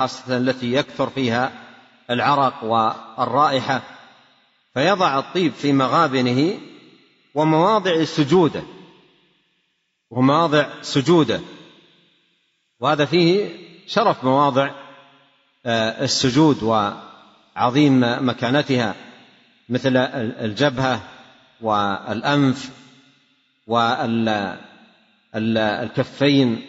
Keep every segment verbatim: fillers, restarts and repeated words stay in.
خاصة التي يكثر فيها العرق والرائحة، فيضع الطيب في مغابنه ومواضع سجوده ومواضع سجوده وهذا فيه شرف مواضع السجود وعظيم مكانتها، مثل الجبهة والأنف والكفين،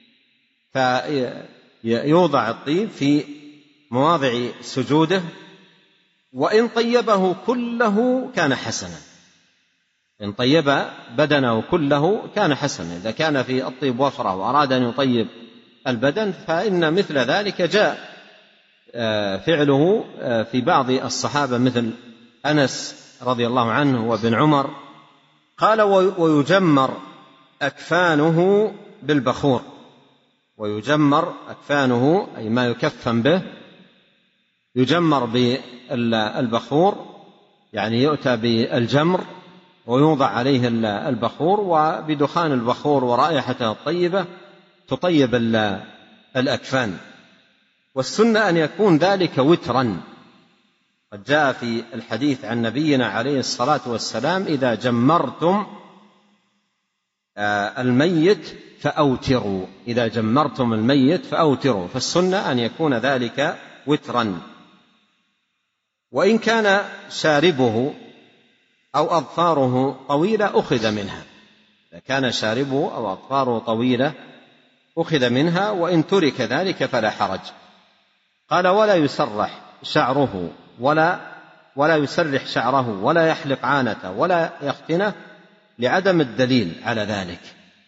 فيوضع الطيب في مواضع سجوده، وإن طيبه كله كان حسنا، إن طيب بدنه كله كان حسنا. إذا كان في الطيب وفرة وأراد أن يطيب البدن فإن مثل ذلك جاء فعله في بعض الصحابة مثل أنس رضي الله عنه وابن عمر. قال ويجمر أكفانه بالبخور، ويجمر أكفانه أي ما يكفن به يجمر بالبخور، يعني يؤتى بالجمر ويوضع عليه البخور، وبدخان البخور ورائحته الطيبة تطيب الأكفان. والسنة أن يكون ذلك وترا، قد جاء في الحديث عن نبينا عليه الصلاة والسلام إذا جمرتم الميت فأوتروا، إذا جمرتم الميت فأوتروا، فالسنة أن يكون ذلك وترا. وإن كان شاربه أو أظفاره طويلة أخذ منها، إذا كان شاربه أو أظفاره طويلة أخذ منها، وإن ترك ذلك فلا حرج. قال ولا يسرح شعره ولا ولا يسرح شعره ولا يحلق عانته ولا يختنه لعدم الدليل على ذلك.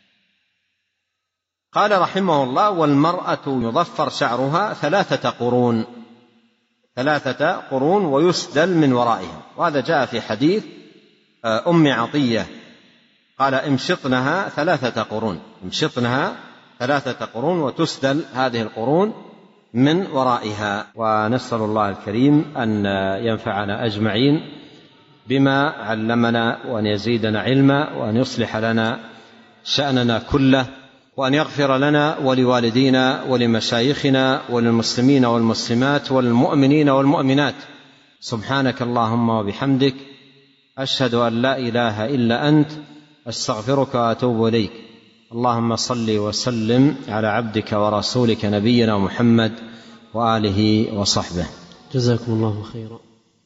قال رحمه الله والمرأة يضفر شعرها ثلاثة قرون ثلاثة قرون ويسدل من ورائها، وهذا جاء في حديث أم عطية قال امشطنها ثلاثة قرون امشطنها ثلاثة قرون وتسدل هذه القرون من ورائها. ونسأل الله الكريم أن ينفعنا أجمعين بما علمنا، وأن يزيدنا علما، وأن يصلح لنا شأننا كله، وأن يغفر لنا ولوالدينا ولمشايخنا وللمسلمين والمسلمات والمؤمنين والمؤمنات. سبحانك اللهم وبحمدك، أشهد أن لا إله إلا أنت، أستغفرك وأتوب إليك. اللهم صل وسلم على عبدك ورسولك نبينا محمد وآله وصحبه. جزاكم الله خيرا.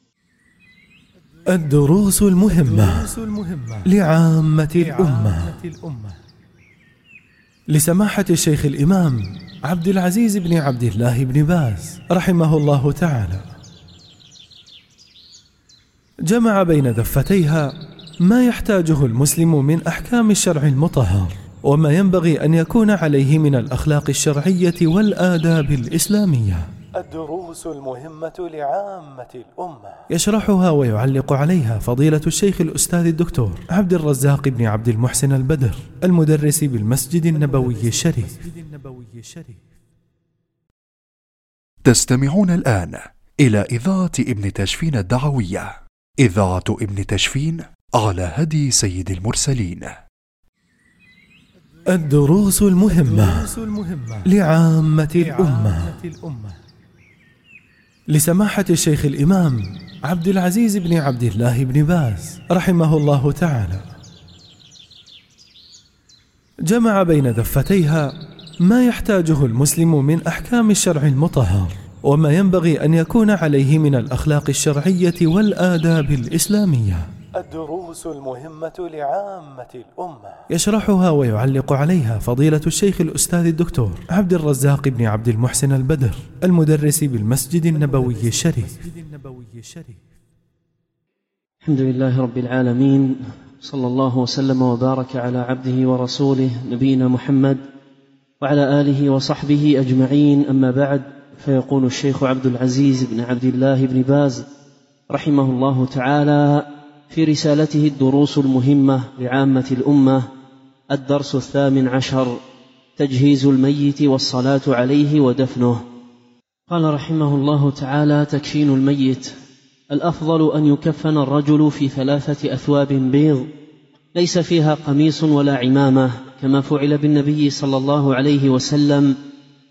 الدروس المهمة لعامة الأمة لسماحة الشيخ الإمام عبد العزيز بن عبد الله بن باز رحمه الله تعالى، جمع بين دفتيها ما يحتاجه المسلم من أحكام الشرع المطهر، وما ينبغي أن يكون عليه من الأخلاق الشرعية والآداب الإسلامية. الدروس المهمة لعامة الأمة، يشرحها ويعلق عليها فضيلة الشيخ الأستاذ الدكتور عبد الرزاق بن عبد المحسن البدر، المدرس بالمسجد النبوي الشريف. تستمعون الآن إلى إذاعة ابن تشفين الدعوية، إذاعة ابن تشفين على هدي سيد المرسلين. الدروس المهمة لعامة الأمة لسماحة الشيخ الإمام عبد العزيز بن عبد الله بن باز رحمه الله تعالى، جمع بين دفتيها ما يحتاجه المسلم من أحكام الشرع المطهر، وما ينبغي أن يكون عليه من الأخلاق الشرعية والآداب الإسلامية. الدروس المهمة لعامة الأمة، يشرحها ويعلق عليها فضيلة الشيخ الأستاذ الدكتور عبد الرزاق بن عبد المحسن البدر، المدرس بالمسجد النبوي الشريف. الحمد لله رب العالمين، صلى الله وسلم وبارك على عبده ورسوله نبينا محمد وعلى آله وصحبه أجمعين. أما بعد، فيقول الشيخ عبد العزيز بن عبد الله بن باز رحمه الله تعالى في رسالته الدروس المهمة لعامة الأمة، الدرس الثامن عشر: تجهيز الميت والصلاة عليه ودفنه. قال رحمه الله تعالى: تكفين الميت. الأفضل أن يكفن الرجل في ثلاثة أثواب بيض ليس فيها قميص ولا عمامة، كما فعل بالنبي صلى الله عليه وسلم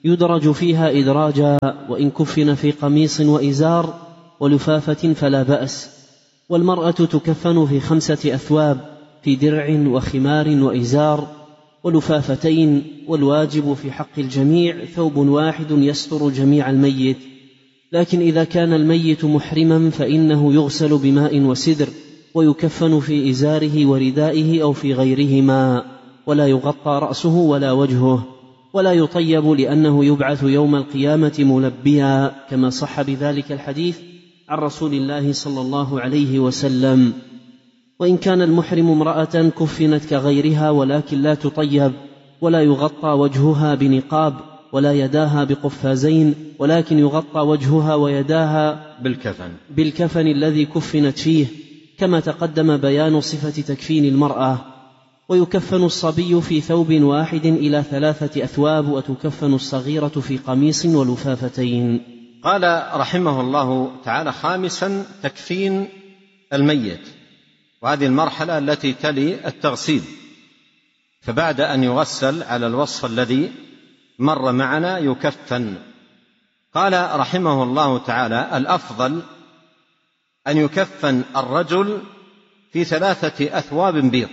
يدرج فيها إدراجا، وإن كفن في قميص وإزار ولفافة فلا بأس. والمرأة تكفن في خمسة أثواب، في درع وخمار وإزار ولفافتين، والواجب في حق الجميع ثوب واحد يستر جميع الميت. لكن إذا كان الميت محرما فإنه يغسل بماء وسدر، ويكفن في إزاره وردائه أو في غيرهما، ولا يغطى رأسه ولا وجهه، ولا يطيب لأنه يبعث يوم القيامة ملبيا، كما صح بذلك الحديث عن رسول الله صلى الله عليه وسلم. وإن كان المحرم امرأة كفنت كغيرها ولكن لا تطيب، ولا يغطى وجهها بنقاب، ولا يداها بقفازين، ولكن يغطى وجهها ويداها بالكفن, بالكفن الذي كفنت فيه، كما تقدم بيان صفة تكفين المرأة. ويكفن الصبي في ثوب واحد إلى ثلاثة أثواب، وتكفن الصغيرة في قميص ولفافتين. قال رحمه الله تعالى: خامسا تكفين الميت، وهذه المرحلة التي تلي التغسيل. فبعد أن يغسل على الوصف الذي مر معنا يكفن. قال رحمه الله تعالى: الأفضل أن يكفن الرجل في ثلاثة أثواب بيض،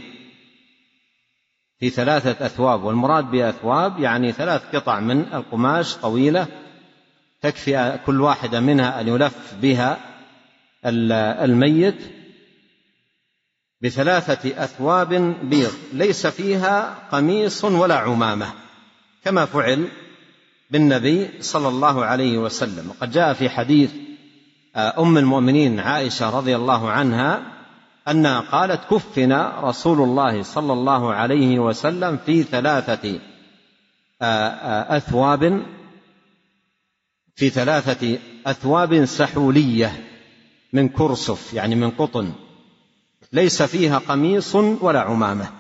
في ثلاثة أثواب، والمراد بأثواب يعني ثلاث قطع من القماش طويلة تكفي كل واحدة منها أن يلف بها الميت، بثلاثة أثواب بيض ليس فيها قميص ولا عمامة، كما فعل بالنبي صلى الله عليه وسلم. وقد جاء في حديث أم المؤمنين عائشة رضي الله عنها أنها قالت: كفن رسول الله صلى الله عليه وسلم في ثلاثة أثواب في ثلاثة أثواب سحولية من كرسف، يعني من قطن، ليس فيها قميص ولا عمامة.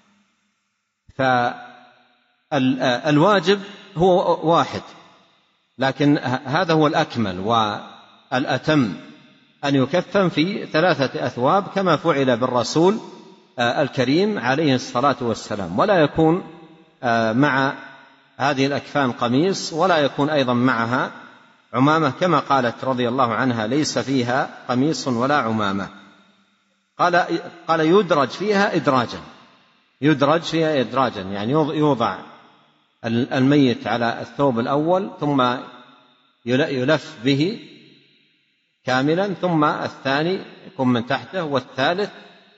فالواجب هو واحد، لكن هذا هو الأكمل والأتم، أن يكفن في ثلاثة أثواب كما فعل بالرسول الكريم عليه الصلاة والسلام، ولا يكون مع هذه الأكفان قميص، ولا يكون أيضا معها عمامة، كما قالت رضي الله عنها: ليس فيها قميص ولا عمامة. قال قال يدرج فيها إدراجا، يدرج فيها إدراجا يعني يوضع الميت على الثوب الأول ثم يلف به كاملا، ثم الثاني يكون من تحته، والثالث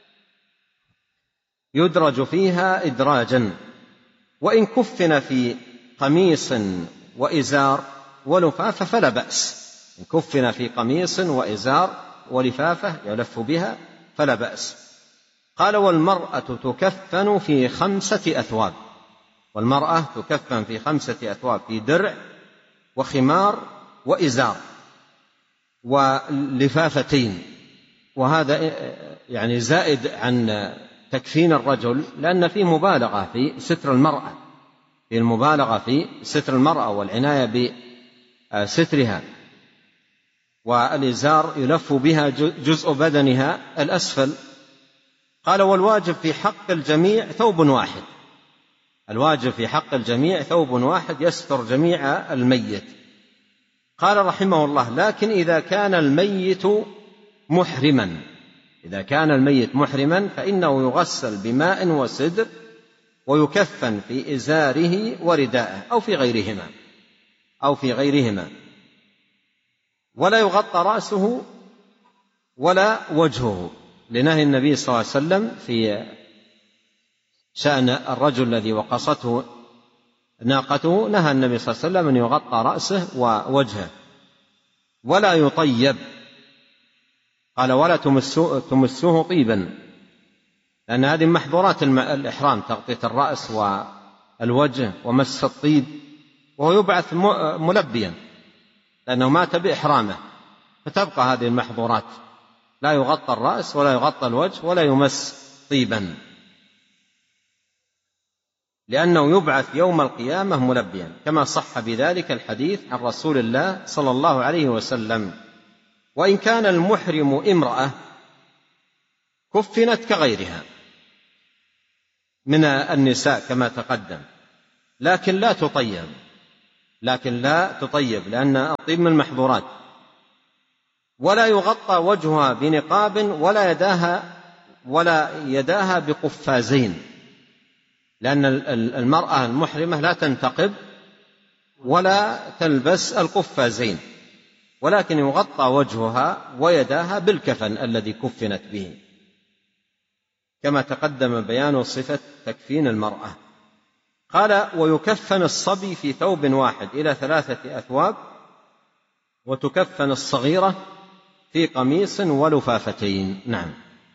يدرج فيها إدراجا. وإن كفن في قميص وإزار ولفافة فلا بأس، إن كفن في قميص وإزار ولفافة يلف بها فلا بأس. قال: والمرأة تكفن في خمسة أثواب، والمرأة تكفن في خمسة أثواب، في درع وخمار وإزار ولفافتين. وهذا يعني زائد عن تكفين الرجل، لأن فيه مبالغة في ستر المرأة، في المبالغة في ستر المرأة والعناية بسترها. والإزار يلف بها جزء بدنها الأسفل. قال: والواجب في حق الجميع ثوب واحد، الواجب في حق الجميع ثوب واحد يستر جميع الميت. قال رحمه الله: لكن إذا كان الميت محرما، إذا كان الميت محرما فإنه يغسل بماء وسدر، ويكفن في إزاره وردائه أو في غيرهما أو في غيرهما ولا يغطى رأسه ولا وجهه، لنهي النبي صلى الله عليه وسلم في شأن الرجل الذي وقصته ناقته، نهى النبي صلى الله عليه وسلم أن يغطى رأسه ووجهه. ولا يطيب، قال: ولا تمسوه, تمسوه طيبا، لأن هذه محظورات الإحرام، تغطية الرأس والوجه ومس الطيب، وهو يبعث ملبيا لأنه مات بإحرامه، فتبقى هذه المحظورات، لا يغطى الرأس ولا يغطى الوجه ولا يمس طيبا، لأنه يبعث يوم القيامة ملبيا، كما صح بذلك الحديث عن رسول الله صلى الله عليه وسلم. وإن كان المحرم امرأة كفنت كغيرها من النساء كما تقدم، لكن لا تطيب، لكن لا تطيب، لأن الطيب من المحظورات. ولا يغطى وجهها بنقاب ولا يداها ولا يداها بقفازين، لأن المرأة المحرمة لا تنتقب ولا تلبس القفازين، ولكن يغطى وجهها ويداها بالكفن الذي كفنت به، كما تقدم بيان صفة تكفين المرأة. قال: ويكفن الصبي في ثوب واحد إلى ثلاثة أثواب، وتكفن الصغيرة في قميص ولفافتين. نعم.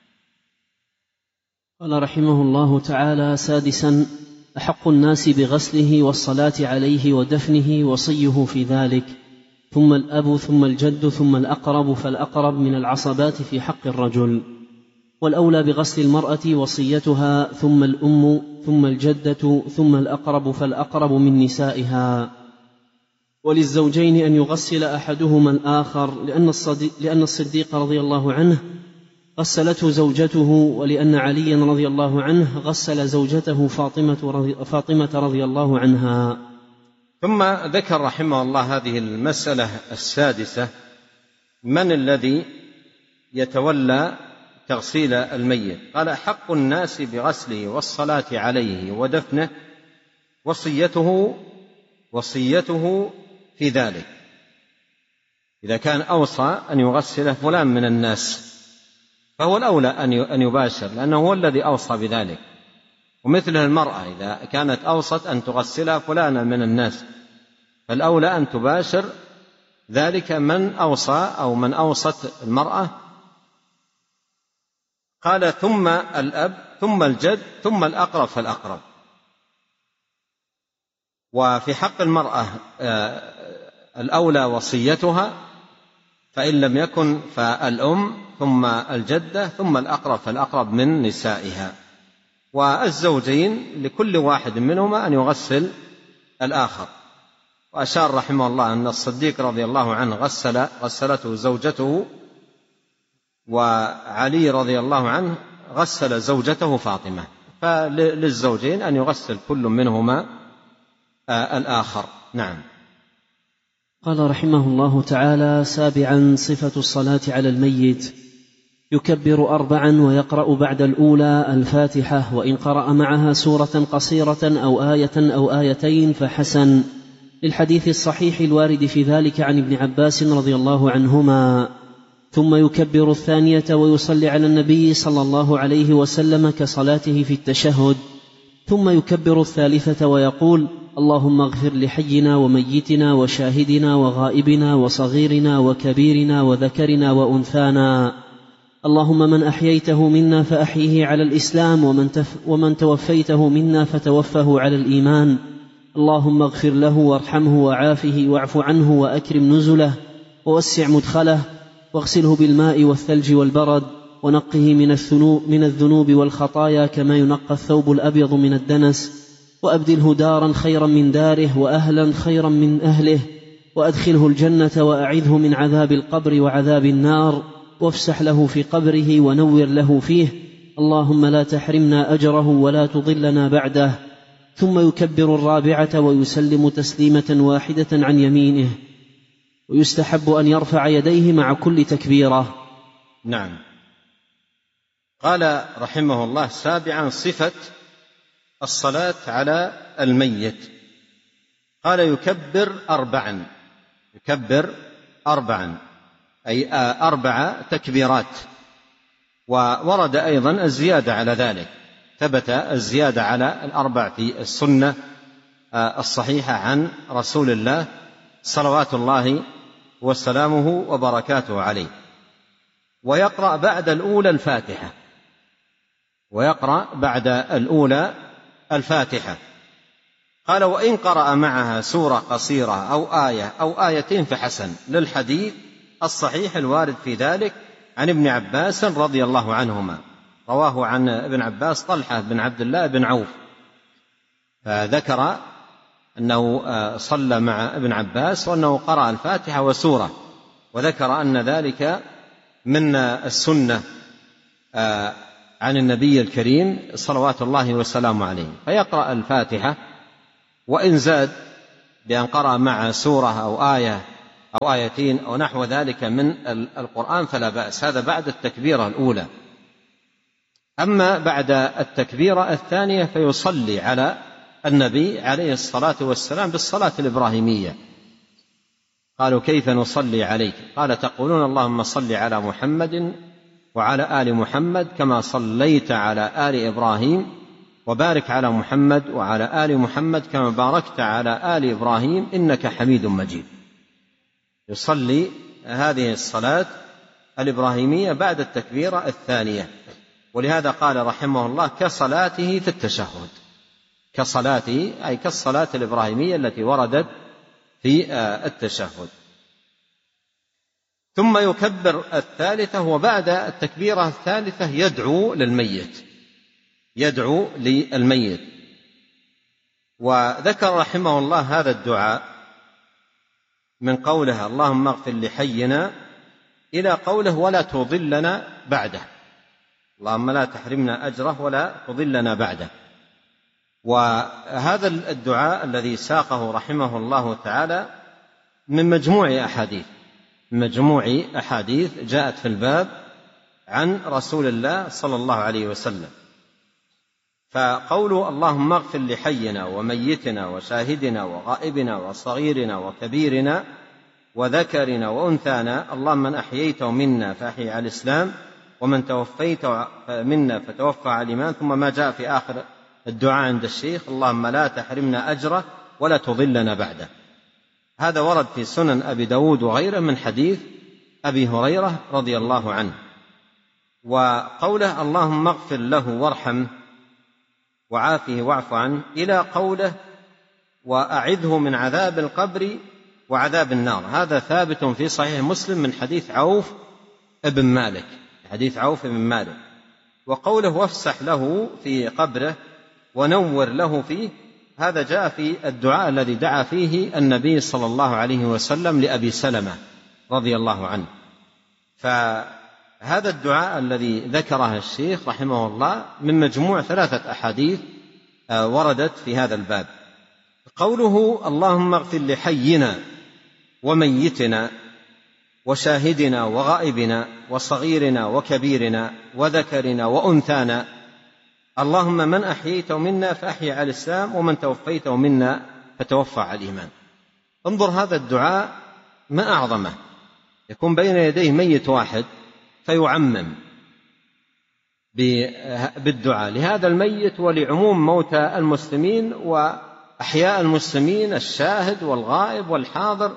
قال رحمه الله تعالى: سادسا: أحق الناس بغسله والصلاة عليه ودفنه وصيه في ذلك، ثم الأب ثم الجد ثم الأقرب فالأقرب من العصبات في حق الرجل. والأولى بغسل المرأة وصيتها، ثم الأم ثم الجدة ثم الأقرب فالأقرب من نسائها. وللزوجين أن يغسل أحدهما الآخر، لأن الصديق, لأن الصديق رضي الله عنه غسلته زوجته، ولأن عليا رضي الله عنه غسل زوجته فاطمة رضي, فاطمة رضي الله عنها. ثم ذكر رحمه الله هذه المسألة السادسة: من الذي يتولى تغسيل الميت؟ قال: حق الناس بغسله والصلاة عليه ودفنه وصيته وصيته في ذلك. إذا كان أوصى أن يغسله فلان من الناس فهو الأولى أن يباشر، لأنه هو الذي أوصى بذلك. ومثل المرأة إذا كانت أوصت أن تغسلها فلانا من الناس فالأولى أن تباشر ذلك من أوصى أو من أوصت المرأة. قال: ثم الأب ثم الجد ثم الأقرب فالأقرب. وفي حق المرأة الأولى وصيتها، فإن لم يكن فالأم ثم الجدة ثم الأقرب فالأقرب من نسائها. والزوجين لكل واحد منهما أن يغسل الآخر. وأشار رحمه الله أن الصديق رضي الله عنه غسل غسلته زوجته، وعلي رضي الله عنه غسل زوجته فاطمة، فللزوجين أن يغسل كل منهما الآخر. نعم. قال رحمه الله تعالى: سابعا: صفة الصلاة على الميت. يكبر أربعا ويقرأ بعد الأولى الفاتحة، وإن قرأ معها سورة قصيرة أو آية أو آيتين فحسن، للحديث الصحيح الوارد في ذلك عن ابن عباس رضي الله عنهما. ثم يكبر الثانية ويصلي على النبي صلى الله عليه وسلم كصلاته في التشهد، ثم يكبر الثالثة ويقول: اللهم اغفر لحينا وميتنا وشاهدنا وغائبنا وصغيرنا وكبيرنا وذكرنا وأنثانا، اللهم من أحييته منا فأحيه على الإسلام، ومن, تف ومن توفيته منا فتوفه على الإيمان، اللهم اغفر له وارحمه وعافه واعف عنه وأكرم نزله ووسع مدخله، واغسله بالماء والثلج والبرد، ونقه من الذنوب, من الذنوب والخطايا كما ينقى الثوب الأبيض من الدنس، وأبدله دارا خيرا من داره وأهلا خيرا من أهله، وأدخله الجنة وأعذه من عذاب القبر وعذاب النار، وافسح له في قبره ونور له فيه، اللهم لا تحرمنا أجره ولا تضلنا بعده. ثم يكبر الرابعة ويسلم تسليمة واحدة عن يمينه، ويستحب أن يرفع يديه مع كل تكبيرة. نعم. قال رحمه الله: سابعا: صفة الصلاة على الميت. قال: يكبر أربعا، يكبر أربعا أي أربع تكبيرات. وورد أيضا الزيادة على ذلك، ثبت الزيادة على الأربع في السنة الصحيحة عن رسول الله صلوات الله وسلامه وبركاته عليه. ويقرأ بعد الأولى الفاتحة، ويقرأ بعد الأولى الفاتحة. قال: وإن قرأ معها سورة قصيرة أو آية أو آيتين فحسن، للحديث الصحيح الوارد في ذلك عن ابن عباس رضي الله عنهما. رواه عن ابن عباس طلحة بن عبد الله بن عوف، فذكر أنه صلى مع ابن عباس وأنه قرأ الفاتحة وسورة، وذكر أن ذلك من السنة عن النبي الكريم صلوات الله وسلامه عليه. فيقرأ الفاتحة، وإن زاد بأن قرأ مع سورة أو آية أو آيتين أو نحو ذلك من القرآن فلا بأس، هذا بعد التكبيرة الأولى. أما بعد التكبيرة الثانية فيصلي على النبي عليه الصلاة والسلام بالصلاة الإبراهيمية. قالوا كيف نصلي عليك؟ قال تقولون اللهم صل على محمد وعلى آل محمد كما صليت على آل إبراهيم وبارك على محمد وعلى آل محمد كما باركت على آل إبراهيم إنك حميد مجيد. يصلي هذه الصلاة الإبراهيمية بعد التكبيرة الثانية، ولهذا قال رحمه الله كصلاته في التشهد، كصلاته أي كالصلاة الإبراهيمية التي وردت في التشهد. ثم يكبر الثالثة، وبعد التكبيرة الثالثة يدعو للميت، يدعو للميت. وذكر رحمه الله هذا الدعاء من قوله اللهم اغفر لحينا إلى قوله ولا تضلنا بعده، اللهم لا تحرمنا أجره ولا تضلنا بعده. وهذا الدعاء الذي ساقه رحمه الله تعالى من مجموع أحاديث مجموع أحاديث جاءت في الباب عن رسول الله صلى الله عليه وسلم. فقول اللهم اغفر لحينا وميتنا وشاهدنا وغائبنا وصغيرنا وكبيرنا وذكرنا وأنثانا، اللهم من أحييته منا فأحيي على الإسلام ومن توفيت منا فتوفى على الإيمان، ثم ما جاء في آخر الدعاء عند الشيخ اللهم لا تحرمنا أجره ولا تضلنا بعده. هذا ورد في سنن أبي داود وغيره من حديث أبي هريرة رضي الله عنه. وقوله اللهم اغفر له وارحمه وعافه واعف عنه إلى قوله وأعذه من عذاب القبر وعذاب النار، هذا ثابت في صحيح مسلم من حديث عوف ابن مالك، حديث عوف بن مالك. وقوله وافسح له في قبره ونور له فيه، هذا جاء في الدعاء الذي دعا فيه النبي صلى الله عليه وسلم لأبي سلمة رضي الله عنه. فهذا الدعاء الذي ذكره الشيخ رحمه الله من مجموع ثلاثة أحاديث وردت في هذا الباب. قوله اللهم اغفر لحينا وميتنا وشاهدنا وغائبنا وصغيرنا وكبيرنا وذكرنا وأنثانا، اللهم من أحييته منا فأحيي على الإسلام ومن توفيته منا فتوفى على الإيمان. انظر هذا الدعاء ما أعظمه، يكون بين يديه ميت واحد فيعمم بالدعاء لهذا الميت ولعموم موتى المسلمين وأحياء المسلمين الشاهد والغائب والحاضر،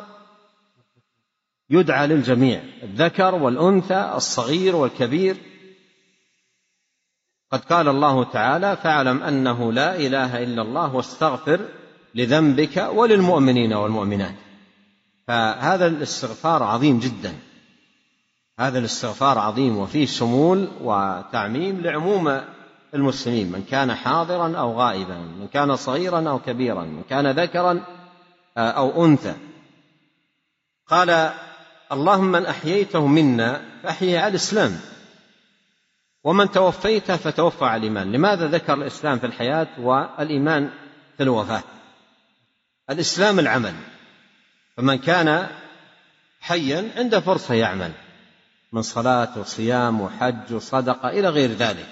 يدعى للجميع الذكر والأنثى الصغير والكبير. قد قال الله تعالى فاعلم أنه لا إله إلا الله واستغفر لذنبك وللمؤمنين والمؤمنات. فهذا الاستغفار عظيم جدا، هذا الاستغفار عظيم وفيه شمول وتعميم لعموم المسلمين، من كان حاضرا أو غائبا، من كان صغيرا أو كبيرا، من كان ذكرا أو أنثى. قال اللهم من أحييته منا فأحيي على الإسلام ومن توفيته فتوفى على الإيمان. لماذا ذكر الإسلام في الحياة والإيمان في الوفاة؟ الإسلام العمل، فمن كان حيا عنده فرصة يعمل من صلاة وصيام وحج وصدقة إلى غير ذلك.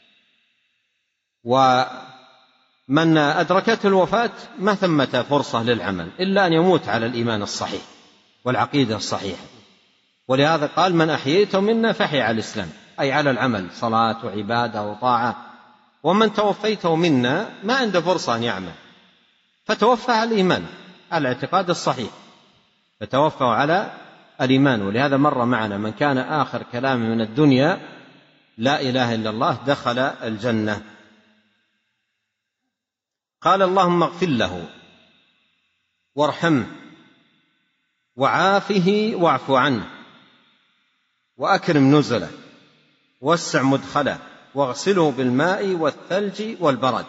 ومن أدركته الوفاة ما ثمة فرصة للعمل إلا أن يموت على الإيمان الصحيح والعقيدة الصحيحة. ولهذا قال من أحييته منا فأحيي على الإسلام، أي على العمل، صلاة وعبادة وطاعة. ومن توفيته منا ما عنده فرصة أن يعمل فتوفى على الإيمان، على الاعتقاد الصحيح، فتوفى على الإيمان. ولهذا مر معنا من كان آخر كلامه من الدنيا لا إله إلا الله دخل الجنة. قال اللهم اغفر له وارحمه وعافه واعف عنه وأكرم نزله ووسع مدخله واغسله بالماء والثلج والبرد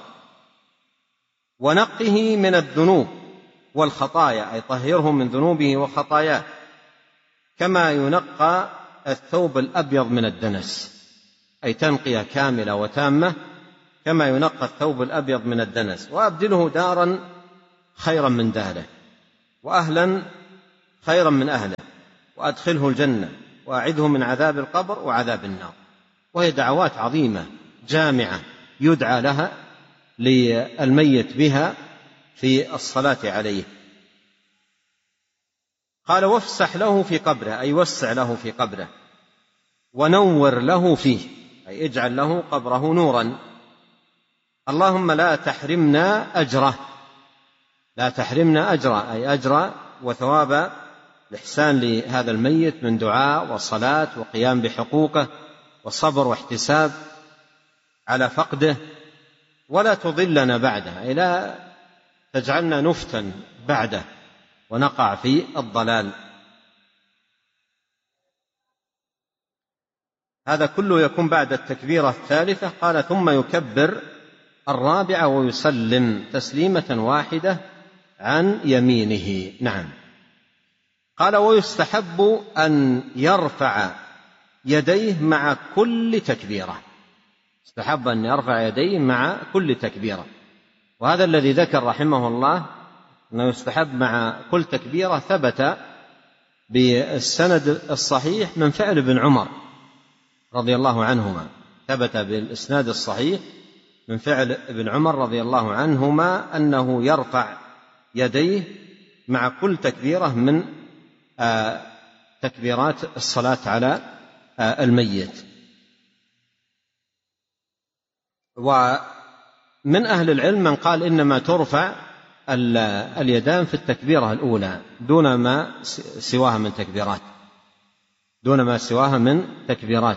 ونقه من الذنوب والخطايا، أي طهره من ذنوبه وخطاياه كما ينقى الثوب الأبيض من الدنس، أي تنقية كاملة وتامة كما ينقى الثوب الأبيض من الدنس. وأبدله دارا خيرا من داره، وأهلا خيرا من أهله، وأدخله الجنة، وأعذه من عذاب القبر وعذاب النار. وهي دعوات عظيمة جامعة يدعى لها للميت بها في الصلاة عليه. قال وافسح له في قبره، أي وسع له في قبره، ونور له فيه، أي اجعل له قبره نورا. اللهم لا تحرمنا أجره، لا تحرمنا أجره، أي أجر وثواب الإحسان لهذا الميت من دعاء وصلاة وقيام بحقوقه وصبر واحتساب على فقده، ولا تضلنا بعده، أي لا تجعلنا نفتن بعده ونقع في الضلال. هذا كله يكون بعد التكبيرة الثالثة. قال ثم يكبر الرابعة ويسلم تسليمة واحدة عن يمينه. نعم. قال ويستحب أن يرفع يديه مع كل تكبيرة، استحب أن يرفع يديه مع كل تكبيرة، وهذا الذي ذكر رحمه الله أنه يستحب مع كل تكبيرة ثبت بالسند الصحيح من فعل ابن عمر رضي الله عنهما، ثبت بالإسناد الصحيح من فعل ابن عمر رضي الله عنهما أنه يرفع يديه مع كل تكبيرة من تكبيرات الصلاة على الميت. ومن أهل العلم من قال إنما ترفع اليدان في التكبيرة الأولى دون ما سواها من تكبيرات، دون ما سواها من تكبيرات.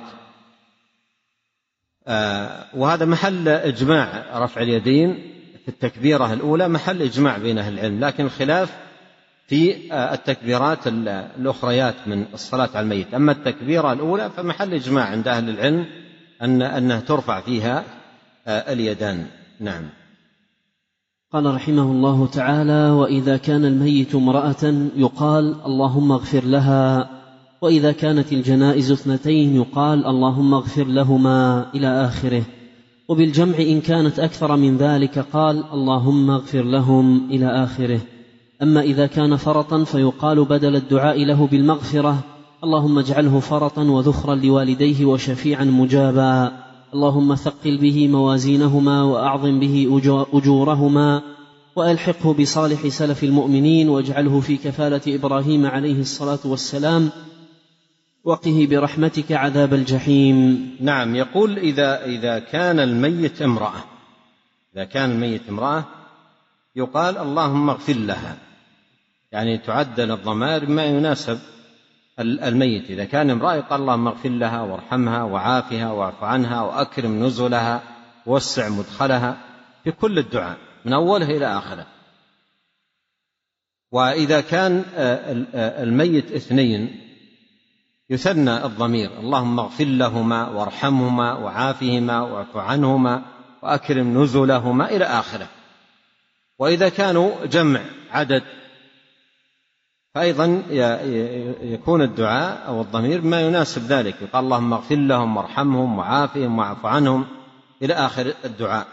وهذا محل إجماع، رفع اليدين في التكبيرة الأولى محل إجماع بين أهل العلم، لكن خلاف في التكبيرات الأخريات من الصلاة على الميت. أما التكبيرة الأولى فمحل إجماع عند أهل العلم أن أنها ترفع فيها اليدان. نعم. قال رحمه الله تعالى وإذا كان الميت امرأة يقال اللهم اغفر لها، وإذا كانت الجنائز اثنتين يقال اللهم اغفر لهما إلى آخره. وبالجمع إن كانت أكثر من ذلك قال اللهم اغفر لهم إلى آخره. أما إذا كان فرطا فيقال بدل الدعاء له بالمغفرة اللهم اجعله فرطا وذخرا لوالديه وشفيعا مجابا، اللهم ثقل به موازينهما وأعظم به أجورهما وألحقه بصالح سلف المؤمنين واجعله في كفالة إبراهيم عليه الصلاة والسلام وقه برحمتك عذاب الجحيم. نعم. يقول إذا, إذا كان الميت امرأة، إذا كان الميت امرأة يقال اللهم اغفر لها، يعني تعدل الضمائر بما يناسب الميت. إذا كان امرأة يقال اللهم اغفر لها وارحمها وعافها واعف عنها وأكرم نزلها ووسع مدخلها في كل الدعاء من أوله إلى آخره. وإذا كان الميت اثنين يثنى الضمير اللهم اغفر لهما وارحمهما وعافهما واعف عنهما وأكرم نزلهما إلى آخره. وإذا كانوا جمع عدد فأيضا يكون الدعاء أو الضمير ما يناسب ذلك، يقال اللهم اغفر لهم وارحمهم وعافهم واعف عنهم إلى آخر الدعاء.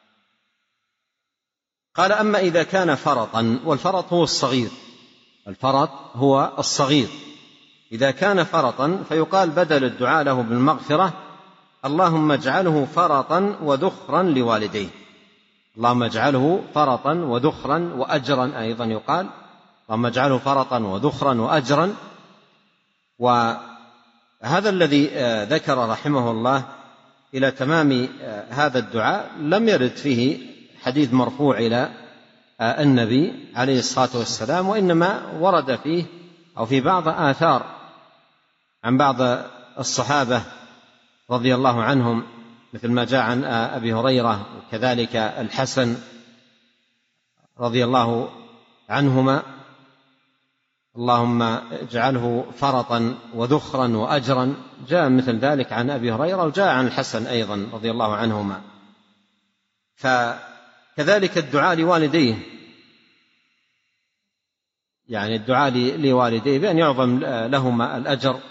قال أما إذا كان فرطا، والفرط هو الصغير، الفرط هو الصغير. إذا كان فرطا فيقال بدل الدعاء له بالمغفرة اللهم اجعله فرطا وذخرا لوالديه، اللهم اجعله فرطا وذخرا وأجرا، أيضا يقال اللهم اجعله فرطا وذخرا وأجرا. وهذا الذي ذكر رحمه الله إلى تمام هذا الدعاء لم يرد فيه حديث مرفوع إلى النبي عليه الصلاة والسلام، وإنما ورد فيه أو في بعض آثار عن بعض الصحابة رضي الله عنهم، مثل ما جاء عن أبي هريرة وكذلك الحسن رضي الله عنهما اللهم اجعله فرطا وذخرا وأجرا، جاء مثل ذلك عن أبي هريرة وجاء عن الحسن أيضا رضي الله عنهما. فكذلك الدعاء لوالديه، يعني الدعاء لوالديه بأن يعظم لهما الأجر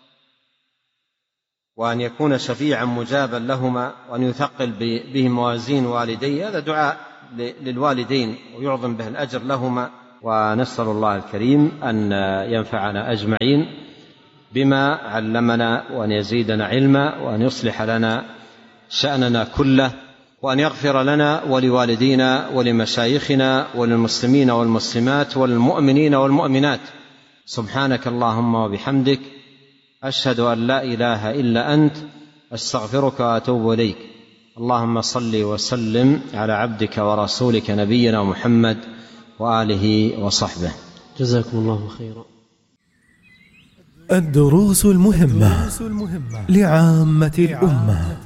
وأن يكون شفيعا مجابا لهما وأن يثقل به موازين والديه، هذا دعاء للوالدين ويعظم به الأجر لهما ونسأل الله الكريم أن ينفعنا أجمعين بما علمنا، وأن يزيدنا علما، وأن يصلح لنا شأننا كله، وأن يغفر لنا ولوالدينا ولمشايخنا وللمسلمين والمسلمات والمؤمنين والمؤمنات. سبحانك اللهم وبحمدك، أشهد أن لا إله إلا أنت، أستغفرك وأتوب إليك. اللهم صل وسلم على عبدك ورسولك نبينا محمد وآله وصحبه. جزاكم الله خيرا. الدروس المهمة لعامة الأمة،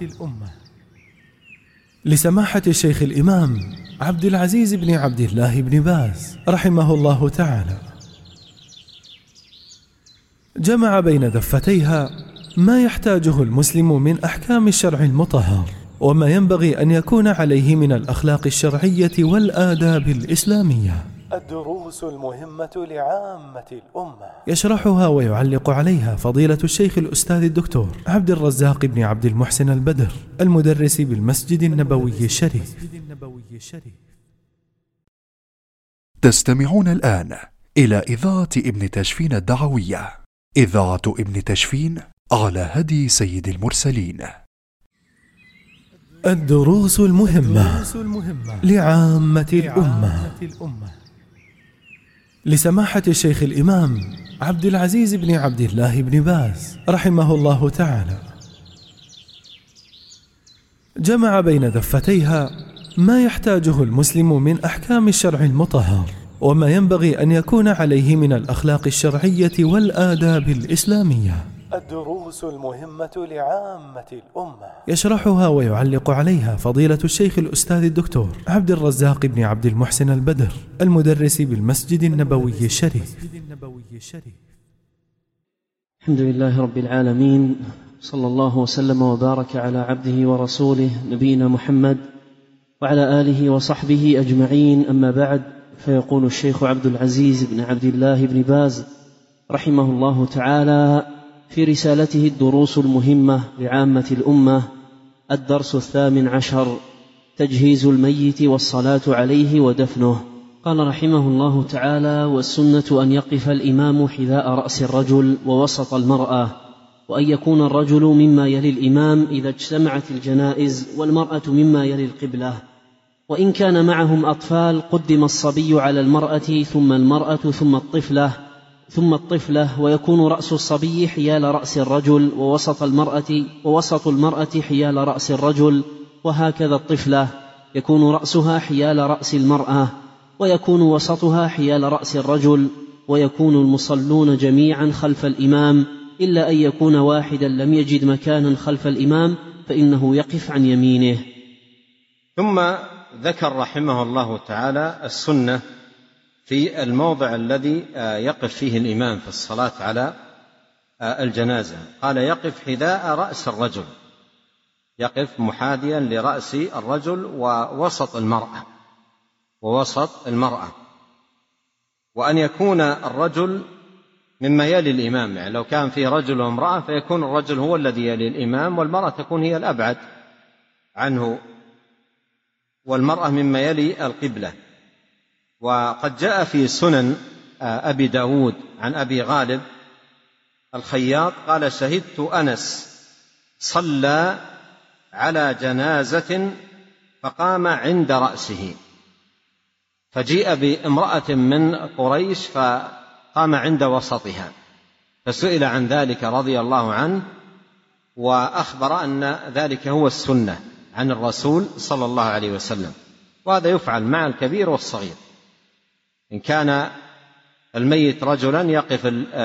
لسماحة الشيخ الإمام عبد العزيز بن عبد الله بن باز رحمه الله تعالى، جمع بين دفتيها ما يحتاجه المسلم من أحكام الشرع المطهر، وما ينبغي أن يكون عليه من الأخلاق الشرعية والآداب الإسلامية. الدروس المهمة لعامة الأمة، يشرحها ويعلق عليها فضيلة الشيخ الأستاذ الدكتور عبد الرزاق بن عبد المحسن البدر، المدرس بالمسجد النبوي الشريف. تستمعون الآن إلى إذاعة ابن تشفين الدعوية، إذاعة ابن تشفين على هدي سيد المرسلين. الدروس المهمة لعامة الأمة، لسماحة الشيخ الإمام عبد العزيز بن عبد الله بن باز رحمه الله تعالى، جمع بين دفتيها ما يحتاجه المسلم من أحكام الشرع المطهر، وما ينبغي أن يكون عليه من الأخلاق الشرعية والآداب الإسلامية. الدروس المهمة لعامة الأمة، يشرحها ويعلق عليها فضيلة الشيخ الأستاذ الدكتور عبد الرزاق بن عبد المحسن البدر، المدرس بالمسجد النبوي الشريف. الحمد لله رب العالمين، صلى الله وسلم وبارك على عبده ورسوله نبينا محمد وعلى آله وصحبه أجمعين. أما بعد، فيقول الشيخ عبد العزيز بن عبد الله بن باز رحمه الله تعالى في رسالته الدروس المهمة لعامة الأمة: الدرس الثامن عشر، تجهيز الميت والصلاة عليه ودفنه. قال رحمه الله تعالى: والسنة أن يقف الإمام حذاء رأس الرجل ووسط المرأة، وأن يكون الرجل مما يلي الإمام إذا اجتمعت الجنائز، والمرأة مما يلي القبلة. وإن كان معهم أطفال قدم الصبي على المرأة، ثم المرأة، ثم الطفلة ثم الطفلة ويكون رأس الصبي حيال رأس الرجل، ووسط المرأة ووسط المرأة حيال رأس الرجل، وهكذا الطفلة يكون رأسها حيال رأس المرأة، ويكون وسطها حيال رأس الرجل، ويكون المصلون جميعا خلف الإمام، إلا أن يكون واحدا لم يجد مكانا خلف الإمام فإنه يقف عن يمينه. ثم ذكر رحمه الله تعالى السنة في الموضع الذي يقف فيه الإمام في الصلاة على الجنازة. قال: يقف حذاء رأس الرجل، يقف محاذيا لرأس الرجل ووسط المرأة ووسط المرأة وأن يكون الرجل مما يلي الإمام، يعني لو كان فيه رجل وامرأة فيكون الرجل هو الذي يلي الإمام، والمرأة تكون هي الأبعد عنه، والمرأة مما يلي القبلة. وقد جاء في سنن أبي داود عن أبي غالب الخياط قال: شهدت أنس صلى على جنازة فقام عند رأسه، فجيء بامرأة من قريش فقام عند وسطها، فسئل عن ذلك رضي الله عنه، وأخبر أن ذلك هو السنة عن الرسول صلى الله عليه وسلم. وهذا يفعل مع الكبير والصغير. إن كان الميت رجلا يقف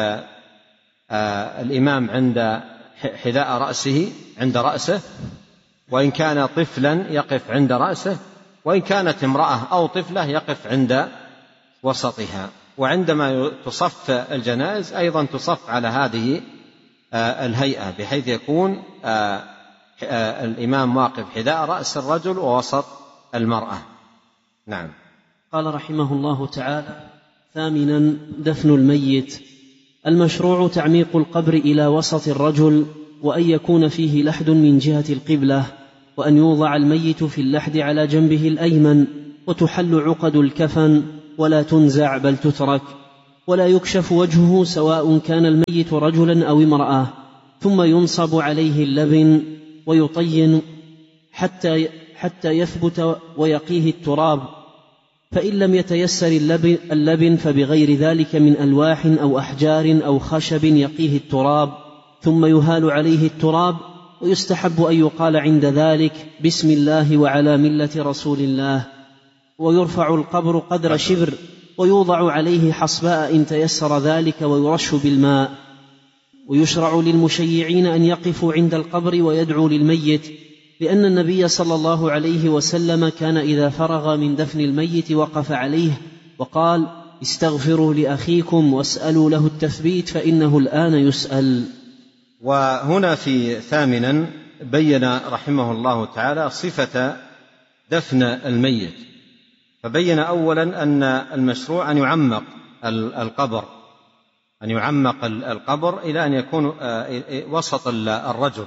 الإمام عند حذاء رأسه عند رأسه، وإن كان طفلا يقف عند رأسه، وإن كانت امرأة أو طفلة يقف عند وسطها. وعندما تصف الجنائز أيضا تصف على هذه الهيئة، بحيث يكون الإمام واقف حذاء رأس الرجل ووسط المرأة. نعم. قال رحمه الله تعالى: ثامنا، دفن الميت. المشروع تعميق القبر إلى وسط الرجل، وأن يكون فيه لحد من جهة القبلة، وأن يوضع الميت في اللحد على جنبه الأيمن، وتحل عقد الكفن، ولا تنزع بل تترك، ولا يكشف وجهه سواء كان الميت رجلا أو امرأة، ثم ينصب عليه اللبن ويطين حتى حتى يثبت ويقيه التراب، فإن لم يتيسر اللبن, اللبن فبغير ذلك من ألواح أو أحجار أو خشب يقيه التراب، ثم يهال عليه التراب. ويستحب أن يقال عند ذلك بسم الله وعلى ملة رسول الله. ويرفع القبر قدر شبر ويوضع عليه حصباء إن تيسر ذلك ويرش بالماء. ويشرع للمشيعين أن يقفوا عند القبر ويدعوا للميت، لأن النبي صلى الله عليه وسلم كان إذا فرغ من دفن الميت وقف عليه وقال استغفروا لأخيكم واسألوا له التثبيت فإنه الآن يسأل. وهنا في ثامنا بين رحمه الله تعالى صفة دفن الميت، فبين أولا أن المشروع أن يعمق القبر أن يعمق القبر إلى أن يكون وسط الرجل،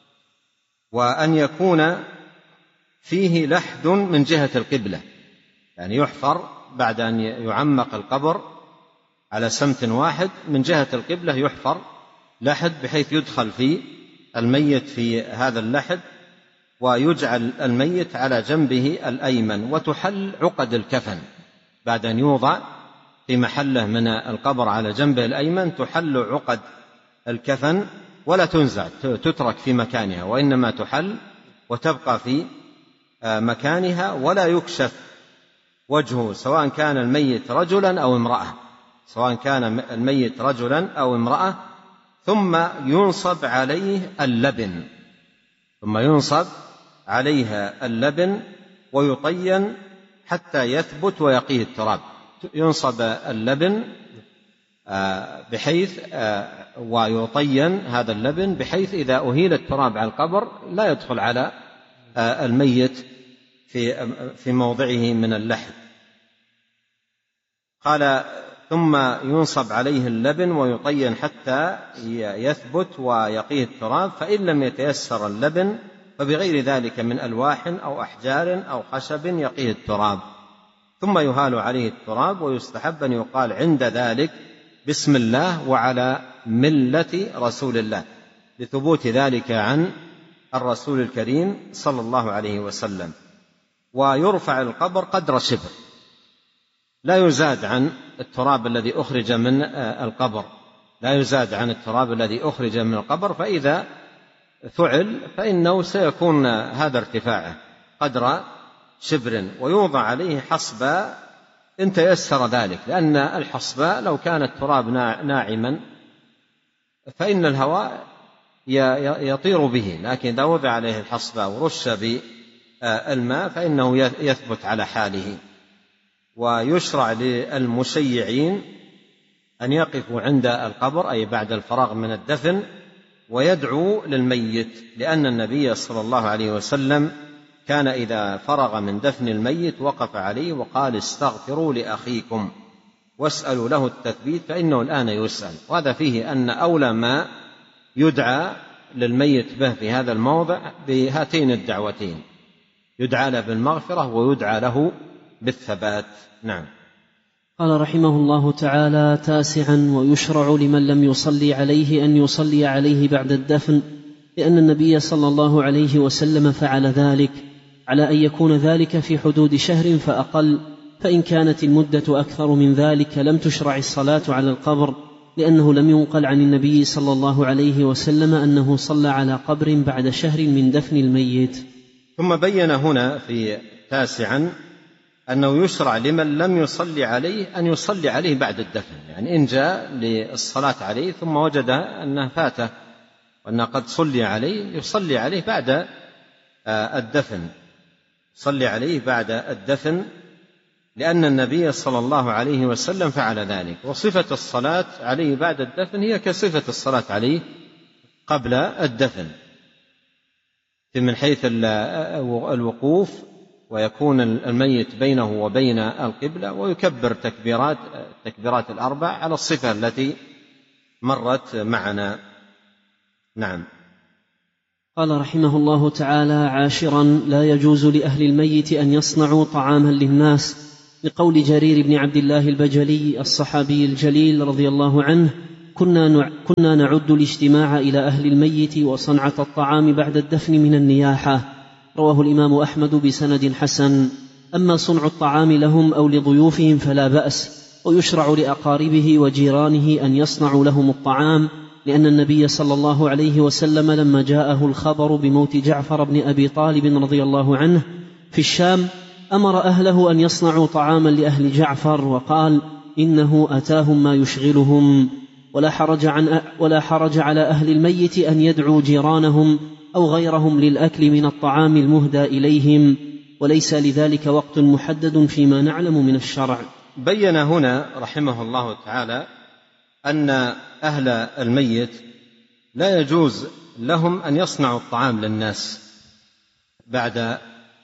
وأن يكون فيه لحد من جهة القبلة، يعني يحفر بعد أن يعمق القبر على سمت واحد من جهة القبلة، يحفر لحد بحيث يدخل في الميت في هذا اللحد، ويجعل الميت على جنبه الأيمن، وتحل عقد الكفن بعد أن يوضع في محله من القبر على جنبه الأيمن، تحل عقد الكفن ولا تنزع، تترك في مكانها، وإنما تحل وتبقى في مكانها، ولا يكشف وجهه سواء كان الميت رجلا أو امرأة سواء كان الميت رجلا أو امرأة ثم ينصب عليه اللبن ثم ينصب عليها اللبن ويطين حتى يثبت ويقيه التراب. ينصب اللبن بحيث ويطين هذا اللبن بحيث إذا أهيل التراب على القبر لا يدخل على الميت في في موضعه من اللحد. قال ثم ينصب عليه اللبن ويطين حتى يثبت ويقيه التراب، فإن لم يتيسر اللبن فبغير ذلك من ألواح أو أحجار أو خشب يقيه التراب، ثم يهال عليه التراب. ويستحب أن يقال عند ذلك بسم الله وعلى ملة رسول الله، لثبوت ذلك عن الرسول الكريم صلى الله عليه وسلم. ويرفع القبر قدر شبر، لا يزاد عن التراب الذي أخرج من القبر لا يزاد عن التراب الذي أخرج من القبر فإذا فعل فإنه سيكون هذا ارتفاعه قدر شبر. ويوضع عليه حصباء إن تيسر ذلك، لأن الحصباء لو كان التراب ناعما فإن الهواء يطير به، لكن إذا وضع عليه الحصباء ورش بالماء فإنه يثبت على حاله. ويشرع للمشيعين أن يقفوا عند القبر أي بعد الفراغ من الدفن ويدعو للميت، لأن النبي صلى الله عليه وسلم كان إذا فرغ من دفن الميت وقف عليه وقال استغفروا لأخيكم واسألوا له التثبيت فإنه الآن يسأل. وهذا فيه أن أولى ما يدعى للميت به في هذا الموضع بهاتين الدعوتين، يدعى له بالمغفرة ويدعى له بالثبات. نعم. قال رحمه الله تعالى: تاسعا: ويشرع لمن لم يصلي عليه أن يصلي عليه بعد الدفن، لأن النبي صلى الله عليه وسلم فعل ذلك، على أن يكون ذلك في حدود شهر فأقل، فإن كانت المدة أكثر من ذلك لم تشرع الصلاة على القبر، لأنه لم ينقل عن النبي صلى الله عليه وسلم أنه صلى على قبر بعد شهر من دفن الميت. ثم بين هنا في تاسعا أنه يشرع لمن لم يصلي عليه أن يصلي عليه بعد الدفن، يعني إن جاء للصلاة عليه ثم وجد أنه فاته وأن قد صلي عليه يصلي عليه بعد الدفن صلي عليه بعد الدفن لأن النبي صلى الله عليه وسلم فعل ذلك. وصفة الصلاة عليه بعد الدفن هي كصفة الصلاة عليه قبل الدفن من حيث الوقوف، ويكون الميت بينه وبين القبلة، ويكبر تكبيرات تكبيرات الأربع على الصفة التي مرت معنا. نعم. قال رحمه الله تعالى: عاشرا: لا يجوز لأهل الميت أن يصنعوا طعاما للناس، لقول جرير بن عبد الله البجلي الصحابي الجليل رضي الله عنه: كنا كنا نعد الاجتماع إلى أهل الميت وصنعة الطعام بعد الدفن من النياحة. رواه الإمام أحمد بسند حسن. أما صنع الطعام لهم أو لضيوفهم فلا بأس، ويشرع لأقاربه وجيرانه أن يصنعوا لهم الطعام، لأن النبي صلى الله عليه وسلم لما جاءه الخبر بموت جعفر بن أبي طالب رضي الله عنه في الشام أمر أهله أن يصنعوا طعاما لأهل جعفر، وقال: إنه أتاهم ما يشغلهم. ولا حرج, عن ولا حرج على أهل الميت أن يدعوا جيرانهم أو غيرهم للأكل من الطعام المهدى إليهم، وليس لذلك وقت محدد فيما نعلم من الشرع. بين هنا رحمه الله تعالى أن أهل الميت لا يجوز لهم أن يصنعوا الطعام للناس بعد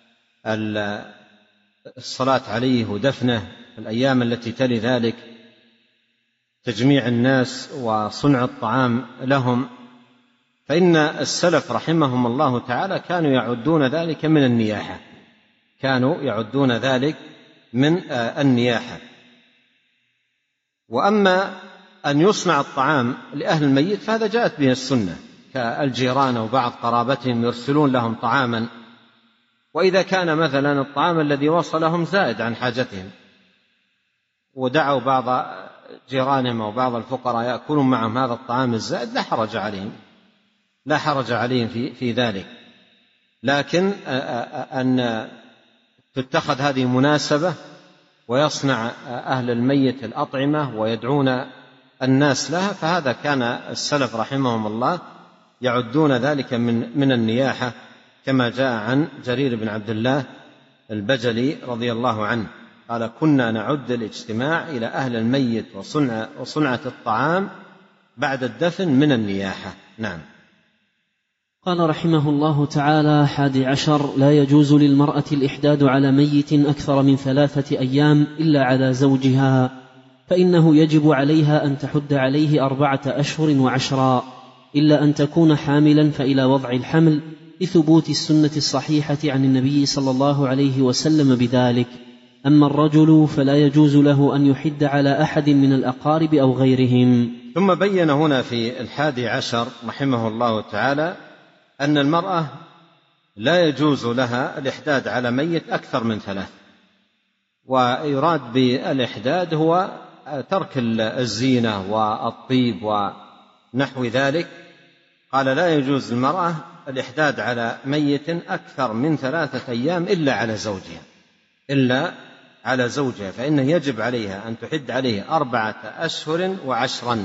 الصلاة عليه ودفنه في الأيام التي تلي ذلك، تجميع الناس وصنع الطعام لهم، فإن السلف رحمهم الله تعالى كانوا يعدون ذلك من النياحة كانوا يعدون ذلك من النياحة. وأما أن يصنع الطعام لأهل الميت فهذا جاءت به السنة، كالجيران وبعض قرابتهم يرسلون لهم طعاما، وإذا كان مثلا الطعام الذي وصلهم زائد عن حاجتهم ودعوا بعض جيرانهم أو بعض الفقراء يأكلون معهم هذا الطعام الزائد لا حرج عليهم لا حرج عليهم في, في ذلك. لكن أن تتخذ هذه مناسبة ويصنع أهل الميت الأطعمة ويدعون الناس لها، فهذا كان السلف رحمهم الله يعدون ذلك من, من النياحة، كما جاء عن جرير بن عبد الله البجلي رضي الله عنه قال: كنا نعد الاجتماع إلى أهل الميت وصنع وصنعة الطعام بعد الدفن من النياحة. نعم. قال رحمه الله تعالى: حادي عشر: لا يجوز للمرأة الإحداد على ميت أكثر من ثلاثة أيام إلا على زوجها، فإنه يجب عليها أن تحد عليه أربعة أشهر وعشرا، إلا أن تكون حاملا فإلى وضع الحمل، لثبوت السنة الصحيحة عن النبي صلى الله عليه وسلم بذلك. أما الرجل فلا يجوز له أن يحد على أحد من الأقارب أو غيرهم. ثم بين هنا في الحادي عشر رحمه الله تعالى أن المرأة لا يجوز لها الإحداد على ميت أكثر من ثلاث، ويراد بالإحداد هو ترك الزينة والطيب ونحو ذلك. قال: لا يجوز للمرأة الإحداد على ميت أكثر من ثلاثة أيام إلا على زوجها إلا على زوجها فإنه يجب عليها أن تحد عليه أربعة أشهر وعشرا.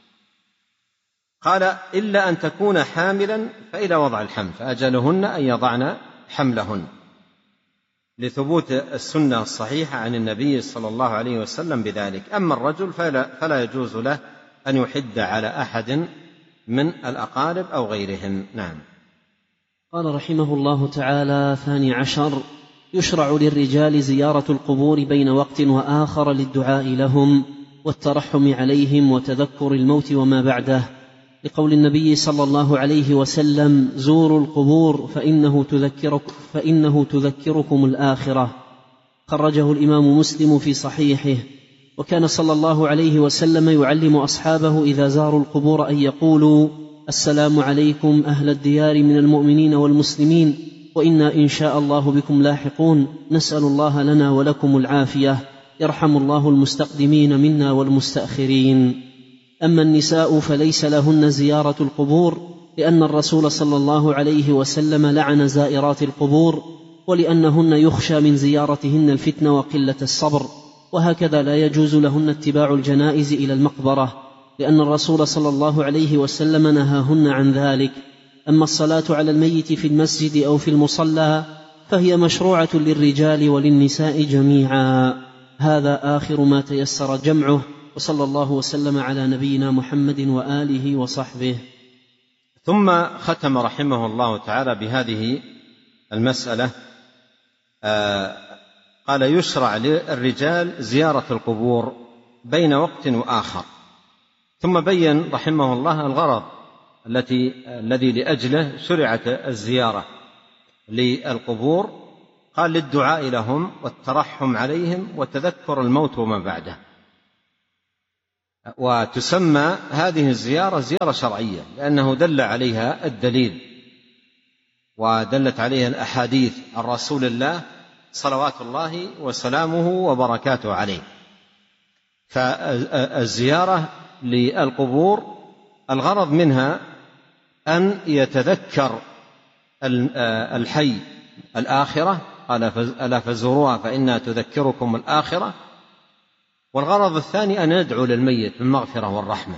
قال: إلا أن تكون حاملا فإلى وضع الحمل، فأجلهن أن يضعن حملهن، لثبوت السنة الصحيحة عن النبي صلى الله عليه وسلم بذلك. أما الرجل فلا, فلا يجوز له أن يحد على أحد من الأقارب أو غيرهم. نعم. قال رحمه الله تعالى: ثاني عشر: يشرع للرجال زيارة القبور بين وقت وآخر للدعاء لهم والترحم عليهم وتذكر الموت وما بعده، لقول النبي صلى الله عليه وسلم: زوروا القبور فإنه تذكرك فإنه تذكركم الآخرة. خرجه الإمام مسلم في صحيحه. وكان صلى الله عليه وسلم يعلم أصحابه إذا زاروا القبور أن يقولوا: السلام عليكم أهل الديار من المؤمنين والمسلمين، وإنا إن شاء الله بكم لاحقون، نسأل الله لنا ولكم العافية، يرحم الله المستقدمين منا والمستأخرين. أما النساء فليس لهن زيارة القبور، لأن الرسول صلى الله عليه وسلم لعن زائرات القبور، ولأنهن يخشى من زيارتهن الفتن وقلة الصبر. وهكذا لا يجوز لهن اتباع الجنائز إلى المقبرة، لأن الرسول صلى الله عليه وسلم نهاهن عن ذلك. أما الصلاة على الميت في المسجد أو في المصلى فهي مشروعة للرجال وللنساء جميعا. هذا آخر ما تيسر جمعه، وصلى الله وسلم على نبينا محمد وآله وصحبه. ثم ختم رحمه الله تعالى بهذه المسألة. آه قال: يشرع للرجال زيارة القبور بين وقت وآخر. ثم بين رحمه الله الغرض التي الذي لأجله شرعت الزيارة للقبور. قال للدعاء لهم والترحم عليهم وتذكر الموت وما بعده. وتسمى هذه الزيارة زيارة شرعية لأنه دل عليها الدليل ودلت عليها الأحاديث عن رسول الله صلوات الله وسلامه وبركاته عليه. فالزيارة للقبور الغرض منها أن يتذكر الحي الآخرة، قال ألا فزوروها فإنها تذكركم الآخرة. والغرض الثاني أن يدعو للميت بالمغفرة والرحمة،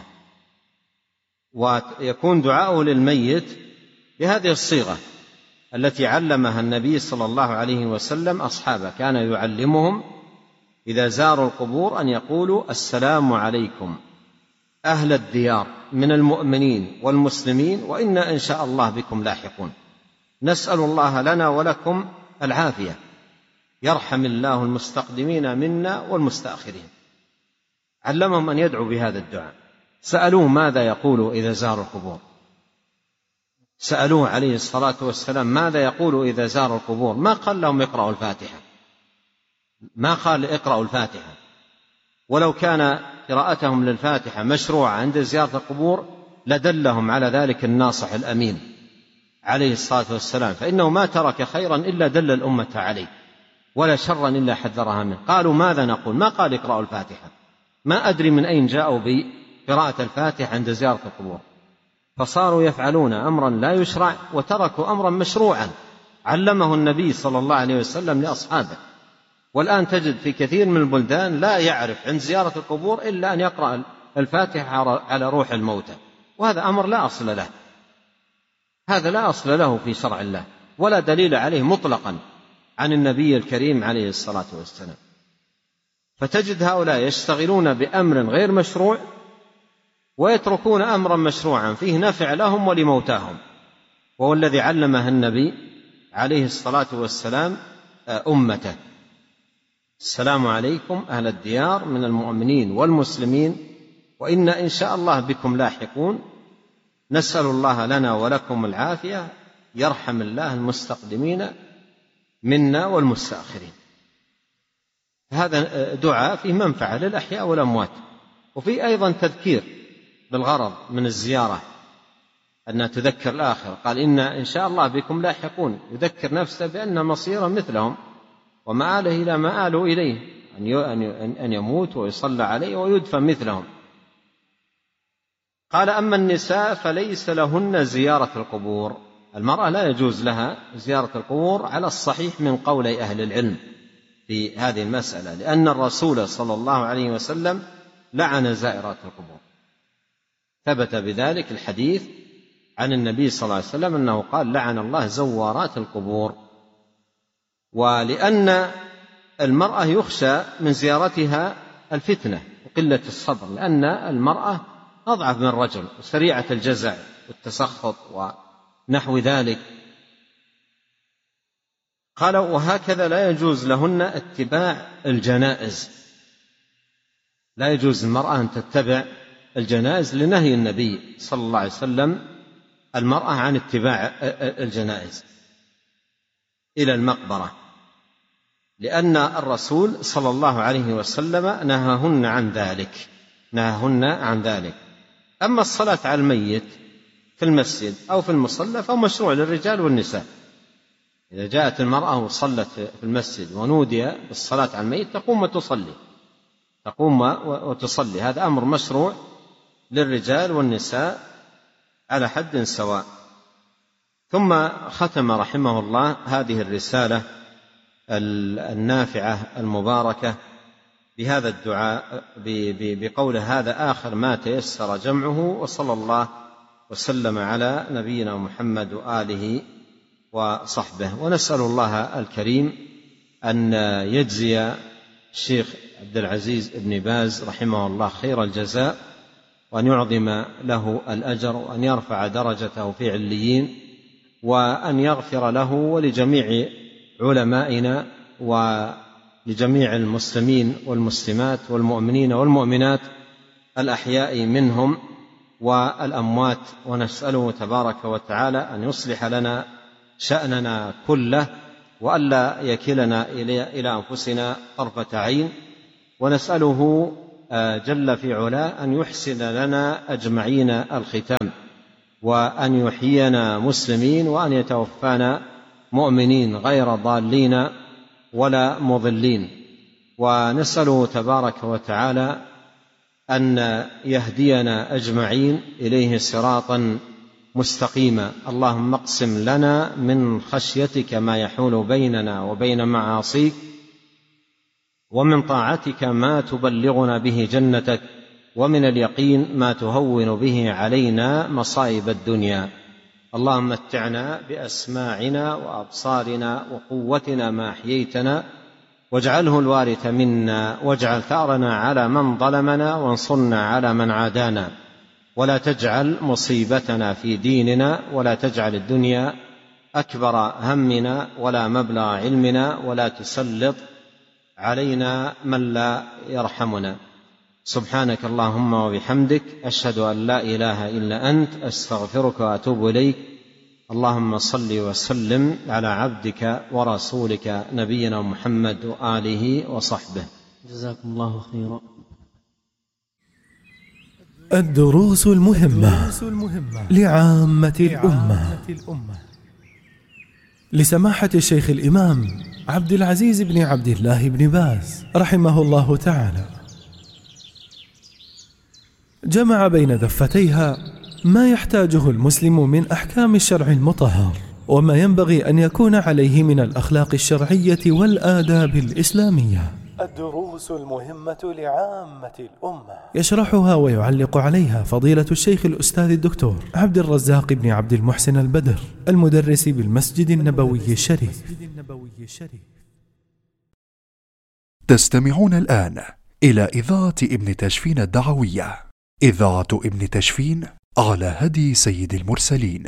ويكون دعاؤه للميت بهذه الصيغة التي علمها النبي صلى الله عليه وسلم أصحابه، كان يعلمهم إذا زاروا القبور أن يقولوا السلام عليكم أهل الديار من المؤمنين والمسلمين وإنا إن شاء الله بكم لاحقون، نسأل الله لنا ولكم العافية، يرحم الله المستقدمين منا والمستأخرين. علمهم أن يدعوا بهذا الدعاء. سألوه ماذا يقول إذا زاروا القبور، سألوه عليه الصلاة والسلام ماذا يقول إذا زاروا القبور، ما قال لهم اقرأوا الفاتحة، ما قال اقرأوا الفاتحة، ولو كان قراءتهم للفاتحة مشروعة عند زيارة القبور لدلهم على ذلك الناصح الأمين عليه الصلاة والسلام، فإنه ما ترك خيرا إلا دل الأمة عليه ولا شرا إلا حذرها منه. قالوا ماذا نقول، ما قال اقرأوا الفاتحة، ما أدري من أين جاءوا بقراءة الفاتحة عند زيارة القبور، فصاروا يفعلون أمرا لا يشرع وتركوا أمرا مشروعا علمه النبي صلى الله عليه وسلم لأصحابه. والآن تجد في كثير من البلدان لا يعرف عند زيارة القبور إلا أن يقرأ الفاتحة على روح الموتى، وهذا أمر لا أصل له، هذا لا أصل له في شرع الله ولا دليل عليه مطلقا عن النبي الكريم عليه الصلاة والسلام. فتجد هؤلاء يشتغلون بأمر غير مشروع ويتركون أمرا مشروعا فيه نفع لهم ولموتاهم، وهو الذي علمه النبي عليه الصلاة والسلام أمته. السلام عليكم أهل الديار من المؤمنين والمسلمين وإنا إن شاء الله بكم لاحقون، نسأل الله لنا ولكم العافية، يرحم الله المستقدمين منا والمستأخرين. هذا دعاء فيه منفعة للأحياء والأموات، وفيه أيضا تذكير بالغرض من الزيارة أنها تذكر الآخرة. قال إنا إن شاء الله بكم لاحقون، يذكر نفسه بأن مصيره مثلهم ومآله إلى ما آلوا إليه، أن يموت ويصلى عليه ويدفن مثلهم. قال أما النساء فليس لهن زيارة القبور، المرأة لا يجوز لها زيارة القبور على الصحيح من قولي أهل العلم في هذه المسألة، لأن الرسول صلى الله عليه وسلم لعن زائرات القبور، ثبت بذلك الحديث عن النبي صلى الله عليه وسلم أنه قال لعن الله زوارات القبور. ولأن المرأة يخشى من زيارتها الفتنة وقلة الصبر، لأن المرأة أضعف من الرجل وسريعة الجزع والتسخط ونحو ذلك. قال وهكذا لا يجوز لهن اتباع الجنائز، لا يجوز المرأة أن تتبع الجنائز لنهي النبي صلى الله عليه وسلم المرأة عن اتباع الجنائز إلى المقبرة، لأن الرسول صلى الله عليه وسلم نهاهن عن ذلك نهاهن عن ذلك. أما الصلاة على الميت في المسجد أو في المصلى فهو مشروع للرجال والنساء. إذا جاءت المرأة وصلت في المسجد ونودي بالصلاة على الميت تقوم وتصلي تقوم وتصلي هذا أمر مشروع للرجال والنساء على حد سواء. ثم ختم رحمه الله هذه الرسالة النافعة المباركة بهذا الدعاء بقول هذا آخر ما تيسر جمعه، وصلى الله وسلم على نبينا محمد وآله وصحبه. ونسأل الله الكريم أن يجزي الشيخ عبد العزيز بن باز رحمه الله خير الجزاء، وأن يعظم له الأجر، وأن يرفع درجته في عليين، وأن يغفر له ولجميع علمائنا ولجميع المسلمين والمسلمات والمؤمنين والمؤمنات الأحياء منهم والأموات. ونسأله تبارك وتعالى أن يصلح لنا شأننا كله، وألا يكلنا إلى أنفسنا طرفة عين، ونسأله جل في علاه أن يحسن لنا أجمعين الختام، وأن يحيينا مسلمين، وأن يتوفانا مؤمنين غير ضالين ولا مضلين. ونسأله تبارك وتعالى أن يهدينا أجمعين إليه صراطا مستقيما. اللهم اقسم لنا من خشيتك ما يحول بيننا وبين معاصيك، ومن طاعتك ما تبلغنا به جنتك، ومن اليقين ما تهون به علينا مصائب الدنيا. اللهم متعنا بأسماعنا وأبصارنا وقوتنا ما أحييتنا، واجعله الوارث منا، واجعل ثأرنا على من ظلمنا، وانصرنا على من عادانا، ولا تجعل مصيبتنا في ديننا، ولا تجعل الدنيا أكبر همنا ولا مبلغ علمنا، ولا تسلط علينا من لا يرحمنا. سبحانك اللهم وبحمدك، أشهد أن لا إله إلا أنت، أستغفرك وأتوب إليك. اللهم صل وسلم على عبدك ورسولك نبينا محمد وآله وصحبه. جزاكم الله خيرا. الدروس المهمة لعامة الأمة، لسماحة الشيخ الإمام عبد العزيز بن عبد الله بن باز رحمه الله تعالى، جمع بين دفتيها ما يحتاجه المسلم من أحكام الشرع المطهر، وما ينبغي أن يكون عليه من الأخلاق الشرعية والآداب الإسلامية. الدروس المهمة لعامة الأمة، يشرحها ويعلق عليها فضيلة الشيخ الأستاذ الدكتور عبد الرزاق بن عبد المحسن البدر، المدرس بالمسجد النبوي الشريف. تستمعون الآن إلى إذاعة ابن تشفين الدعوية، إذاعة ابن تشفين على هدي سيد المرسلين.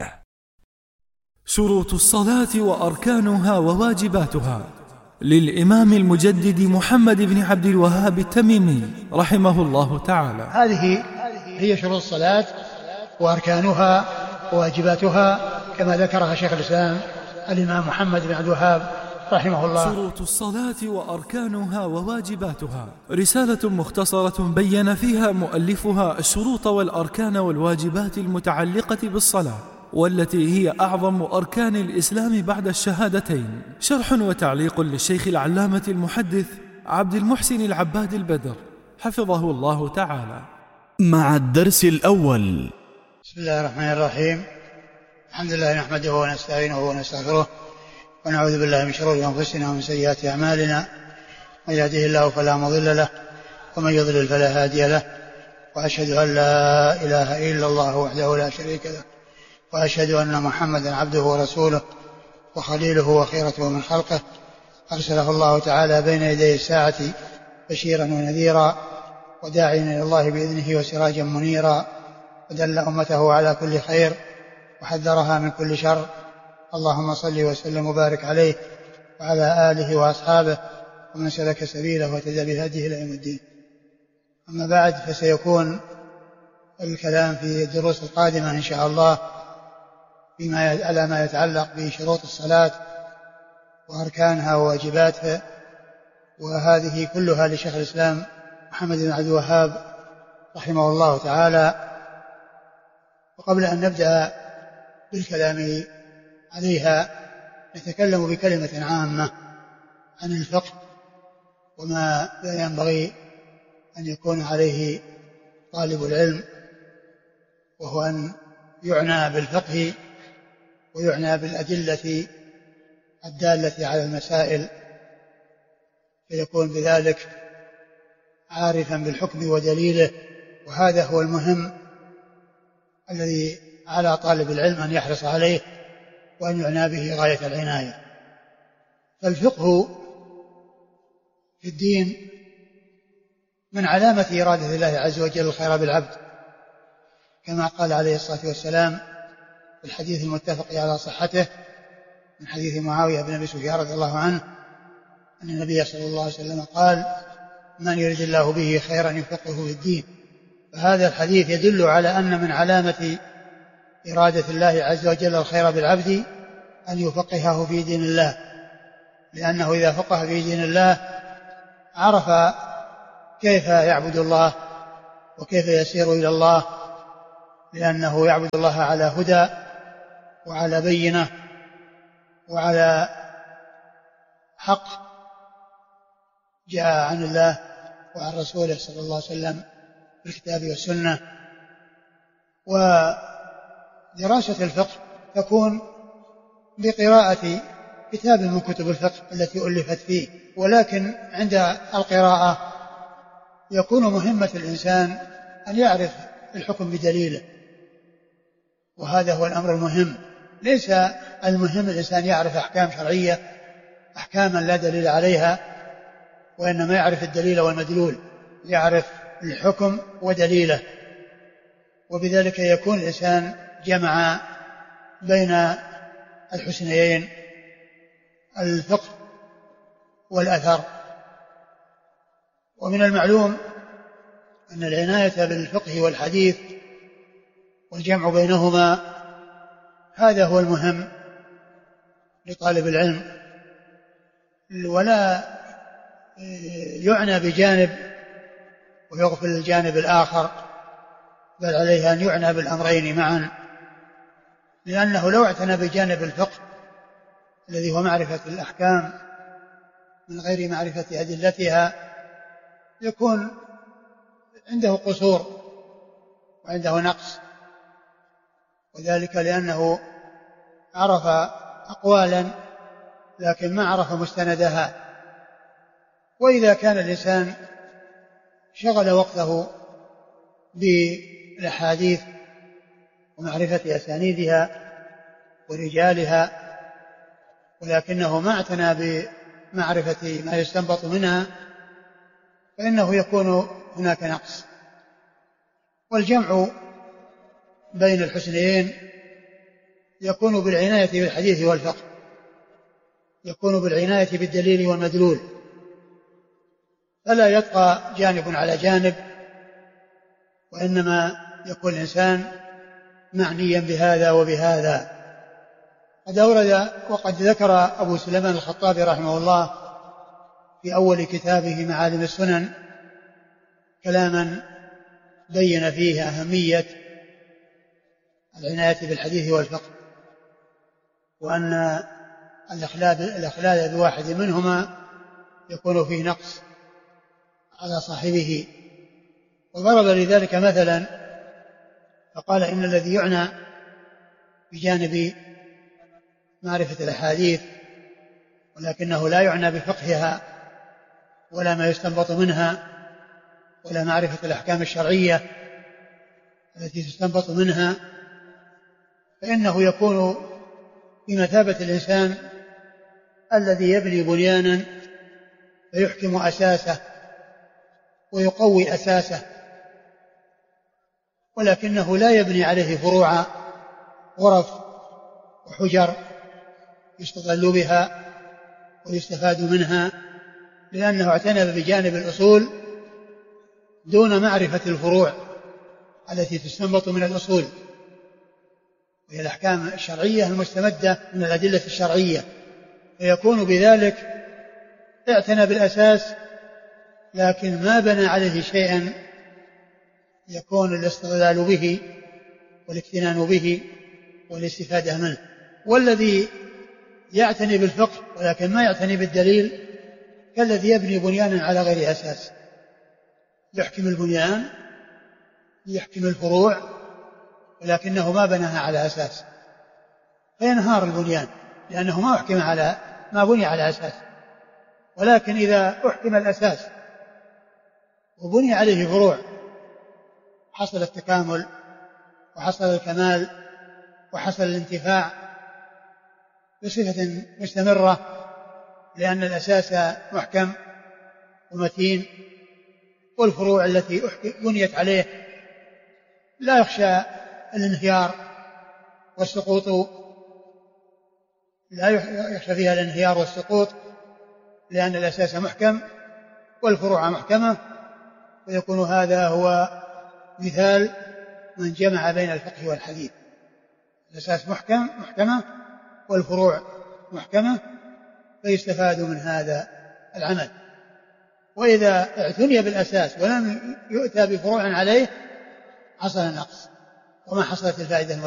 شروط الصلاة وأركانها وواجباتها، للإمام المجدد محمد بن عبد الوهاب التميمي رحمه الله تعالى. هذه هي شروط الصلاة وأركانها وواجباتها كما ذكرها شيخ الإسلام الإمام محمد بن عبد الوهاب رحمه الله. شروط الصلاة وأركانها وواجباتها رسالة مختصرة بين فيها مؤلفها الشروط والأركان والواجبات المتعلقة بالصلاة، والتي هي أعظم أركان الإسلام بعد الشهادتين. شرح وتعليق للشيخ العلامة المحدث عبد المحسن العباد البدر حفظه الله تعالى. مع الدرس الأول. بسم الله الرحمن الرحيم. الحمد لله نحمده ونستعينه ونستغفره، ونعوذ بالله من شرور أنفسنا ومن سيئات أعمالنا، من يهده الله فلا مضل له، ومن يضلل فلا هادي له، وأشهد أن لا إله إلا الله وحده لا شريك له، وأشهد أن محمدا عبده ورسوله وخليله وخيرته من خلقه، أرسله الله تعالى بين يدي الساعة بشيرا ونذيرا، وداعيا إلى الله بإذنه وسراجا منيرا، ودل أمته على كل خير وحذرها من كل شر. اللهم صل وسلم وبارك عليه وعلى آله وأصحابه ومن سلك سبيله واهتدى بهديه إلى يوم الدين. أما بعد، فسيكون الكلام في الدروس القادمة إن شاء الله فيما على ما يتعلق بشروط الصلاة وأركانها وواجباتها، وهذه كلها لشيخ الإسلام محمد بن عبد الوهاب رحمه الله تعالى. وقبل أن نبدأ بالكلام عليها نتكلم بكلمة عامة عن الفقه وما لا ينبغي أن يكون عليه طالب العلم، وهو أن يعنى بالفقه ويعنى بالأدلة الدالة على المسائل، فيكون بذلك عارفا بالحكم ودليله. وهذا هو المهم الذي على طالب العلم أن يحرص عليه وأن يعنى به غاية العناية. فالفقه في الدين من علامة إرادة الله عز وجل الخير بالعبد، كما قال عليه الصلاة والسلام في الحديث المتفق على صحته من حديث معاوية بن أبي سفيان رضي الله عنه أن النبي صلى الله عليه وسلم قال: من يرد الله به خيرا يفقهه في الدين. فهذا الحديث يدل على أن من علامة إرادة الله عز وجل الخير بالعبد أن يفقهه في دين الله، لأنه إذا فقه في دين الله عرف كيف يعبد الله وكيف يسير إلى الله، لأنه يعبد الله على هدى وعلى بينة وعلى حق جاء عن الله وعن رسوله صلى الله عليه وسلم بالكتاب والسنة. ودراسة الفقه تكون بقراءة كتاب من كتب الفقه التي ألفت فيه، ولكن عند القراءة يكون مهمة الإنسان أن يعرف الحكم بدليله، وهذا هو الأمر المهم. ليس المهم الإنسان يعرف أحكام شرعية أحكاما لا دليل عليها، وإنما يعرف الدليل والمدلول، يعرف الحكم ودليله، وبذلك يكون الإنسان جمع بين الحسنيين الفقه والأثر. ومن المعلوم أن العناية بالفقه والحديث والجمع بينهما هذا هو المهم لطالب العلم، ولا يعنى بجانب ويغفل الجانب الآخر، بل عليه أن يعنى بالأمرين معا، لأنه لو اعتنى بجانب الفقه الذي هو معرفة الأحكام من غير معرفة أدلتها يكون عنده قصور وعنده نقص، وذلك لأنه عرف أقوالا لكن ما عرف مستندها. وإذا كان الإنسان شغل وقته بالأحاديث ومعرفة أسانيدها ورجالها ولكنه ما اعتنى بمعرفة ما يستنبط منها فإنه يكون هناك نقص. والجمع بين الحسنيين يكون بالعناية بالحديث والفقه، يكون بالعناية بالدليل والمدلول، فلا يطغى جانب على جانب، وإنما يكون الإنسان معنيا بهذا وبهذا. قد أورد وقد ذكر أبو سليمان الخطابي رحمه الله في أول كتابه معالم السنن كلاما بين فيه أهمية العناية بالحديث والفقه، وأن الإخلال بواحد منهما يكون فيه نقص على صاحبه. وضرب لذلك مثلا فقال إن الذي يعنى بجانب معرفة الأحاديث ولكنه لا يعنى بفقهها ولا ما يستنبط منها ولا معرفة الأحكام الشرعية التي تستنبط منها، فإنه يكون بمثابة الإنسان الذي يبني بنيانا فيحكم أساسه ويقوي أساسه، ولكنه لا يبني عليه فروع غرف وحجر يستظل بها ويستفاد منها، لأنه اعتنى بجانب الأصول دون معرفة الفروع التي تستنبط من الأصول، وهي الأحكام الشرعية المستمدة من الأدلة الشرعية، فيكون بذلك اعتنى بالأساس لكن ما بنى عليه شيئا يكون الاستغلال به والاكتنان به والاستفادة منه. والذي يعتني بالفقه ولكن ما يعتني بالدليل كالذي يبني بنيانا على غير أساس، يحكم البنيان يحكم الفروع ولكنه ما بناها على أساس، فينهار البنيان لأنه ما أحكم على ما بني على أساس. ولكن إذا أحكم الأساس وبني عليه فروع حصل التكامل وحصل الكمال وحصل الانتفاع بصفة مستمرة، لأن الأساس محكم ومتين، والفروع التي بنيت عليه لا يخشى الانهيار والسقوط، لا يخشى فيها الانهيار والسقوط، لأن الأساس محكم والفروع محكمة، ويكون هذا هو مثال من جمع بين الفقه والحديث. الأساس محكم محكمة والفروع محكمة، فيستفاد من هذا العمل. وإذا اعتني بالأساس ولم يؤتى بفروع عليه حصل النقص وما حصلت الفائدة.